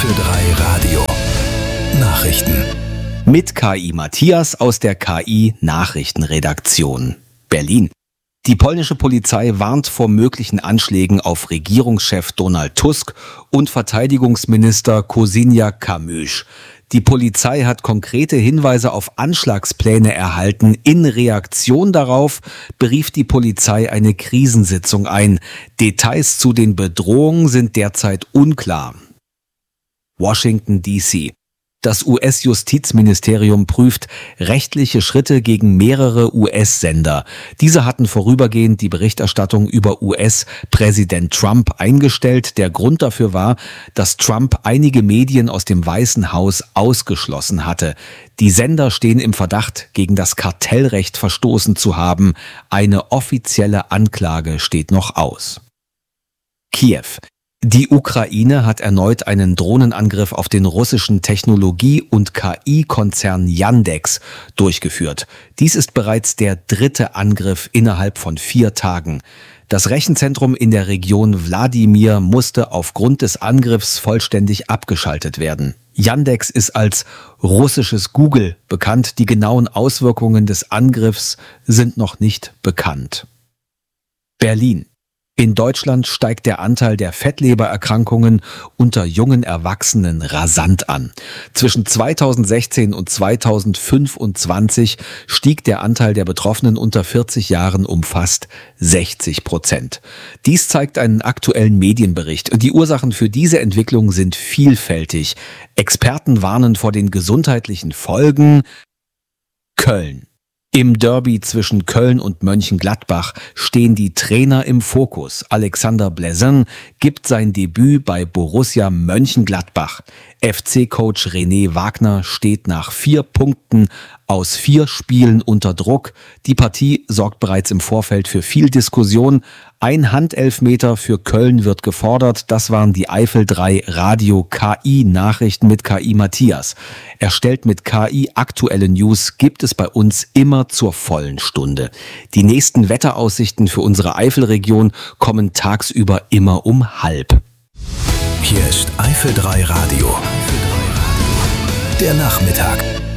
Eifel 3 Radio Nachrichten. Mit KI Matthias aus der KI Nachrichtenredaktion Berlin. Die polnische Polizei warnt vor möglichen Anschlägen auf Regierungschef Donald Tusk und Verteidigungsminister Kosiniak-Kamysz. Die Polizei hat konkrete Hinweise auf Anschlagspläne erhalten. In Reaktion darauf berief die Polizei eine Krisensitzung ein. Details zu den Bedrohungen sind derzeit unklar. Washington D.C. Das US-Justizministerium prüft rechtliche Schritte gegen mehrere US-Sender. Diese hatten vorübergehend die Berichterstattung über US-Präsident Trump eingestellt. Der Grund dafür war, dass Trump einige Medien aus dem Weißen Haus ausgeschlossen hatte. Die Sender stehen im Verdacht, gegen das Kartellrecht verstoßen zu haben. Eine offizielle Anklage steht noch aus. Kiew. Die Ukraine hat erneut einen Drohnenangriff auf den russischen Technologie- und KI-Konzern Yandex durchgeführt. Dies ist bereits der dritte Angriff innerhalb von 4 Tagen. Das Rechenzentrum in der Region Wladimir musste aufgrund des Angriffs vollständig abgeschaltet werden. Yandex ist als russisches Google bekannt. Die genauen Auswirkungen des Angriffs sind noch nicht bekannt. Berlin. In Deutschland steigt der Anteil der Fettlebererkrankungen unter jungen Erwachsenen rasant an. Zwischen 2016 und 2025 stieg der Anteil der Betroffenen unter 40 Jahren um fast 60%. Dies zeigt einen aktuellen Medienbericht. Die Ursachen für diese Entwicklung sind vielfältig. Experten warnen vor den gesundheitlichen Folgen. Köln. Im Derby zwischen Köln und Mönchengladbach stehen die Trainer im Fokus. Alexander Blezin gibt sein Debüt bei Borussia Mönchengladbach. FC-Coach René Wagner steht nach 4 Punkten aus 4 Spielen unter Druck. Die Partie sorgt bereits im Vorfeld für viel Diskussion. Ein Handelfmeter für Köln wird gefordert. Das waren die Eifel 3 Radio KI Nachrichten mit KI Matthias. Erstellt mit KI aktuelle News gibt es bei uns immer zur vollen Stunde. Die nächsten Wetteraussichten für unsere Eifelregion kommen tagsüber immer um 12:30. Hier ist Eifel 3 Radio. Der Nachmittag.